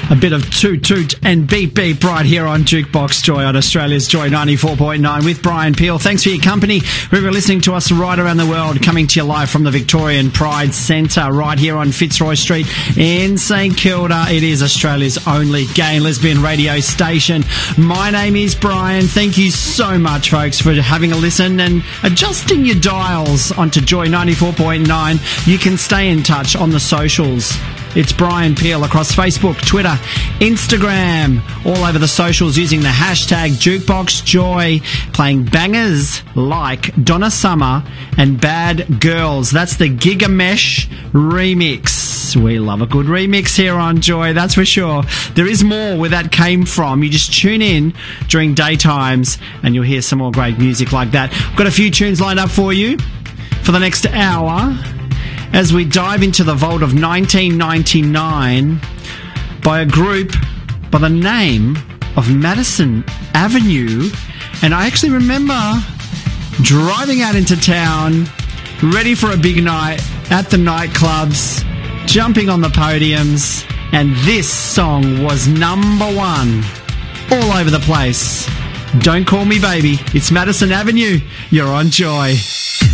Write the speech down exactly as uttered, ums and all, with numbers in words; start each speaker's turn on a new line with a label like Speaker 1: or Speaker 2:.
Speaker 1: A bit of toot toot and beep beep right here on Jukebox Joy on Australia's Joy ninety-four point nine with Brian Peel. Thanks for your company. We were listening to us right around the world, coming to you live from the Victorian Pride Centre right here on Fitzroy Street in St Kilda. It is Australia's only gay and lesbian radio station. My name is Brian. Thank you so much, folks, for having a listen and adjusting your dials onto Joy ninety-four point nine. You can stay in touch on the socials. It's Brian Peel across Facebook, Twitter, Instagram, all over the socials using the hashtag JukeboxJoy, playing bangers like Donna Summer and Bad Girls. That's the Gigamesh remix. We love a good remix here on Joy, that's for sure. There is more where that came from. You just tune in during daytimes and you'll hear some more great music like that. I've got a few tunes lined up for you for the next hour, as we dive into the vault of nineteen ninety-nine by a group by the name of Madison Avenue. And I actually remember driving out into town, ready for a big night at the nightclubs, jumping on the podiums, and this song was number one all over the place. Don't Call Me Baby. It's Madison Avenue. You're on Joy.